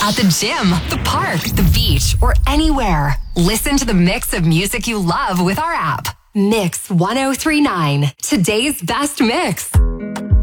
At the gym, the park, the beach, or anywhere. Listen to the mix of music you love with our app. Mix 1039, today's best mix.